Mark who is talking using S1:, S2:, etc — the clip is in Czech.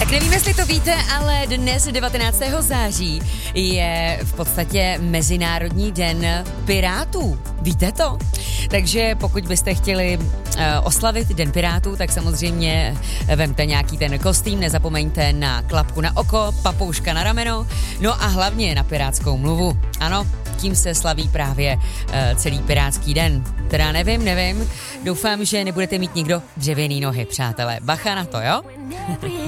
S1: Tak nevím, jestli to víte, ale dnes 19. září je v podstatě Mezinárodní den pirátů. Víte to? Takže pokud byste chtěli oslavit Den pirátů, tak samozřejmě vemte nějaký ten kostým, nezapomeňte na klapku na oko, papouška na rameno, no a hlavně na pirátskou mluvu. Ano, tím se slaví právě celý pirátský den. Teda nevím, doufám, že nebudete mít nikdo dřevěný nohy, přátelé. Bacha na to, jo?